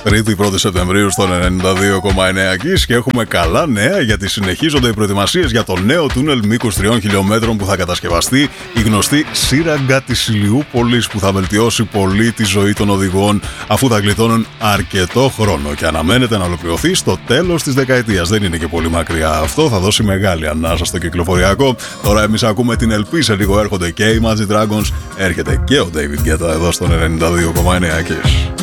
Τρίτη 1η Σεπτεμβρίου στον 92,9 Kiss και έχουμε καλά νέα γιατί συνεχίζονται οι προετοιμασίες για το νέο τούνελ μήκους 3 χιλιόμετρων που θα κατασκευαστεί, η γνωστή σύραγγα της Ηλιούπολης, που θα βελτιώσει πολύ τη ζωή των οδηγών αφού θα γλιτώνουν αρκετό χρόνο και αναμένεται να ολοκληρωθεί στο τέλος της δεκαετίας. Δεν είναι και πολύ μακριά αυτό, θα δώσει μεγάλη ανάσα στο κυκλοφοριακό. Τώρα εμείς ακούμε την LP, σε λίγο έρχονται και οι Imagine Dragons, έρχεται και ο David Guetta εδώ στον 92,9 Kiss.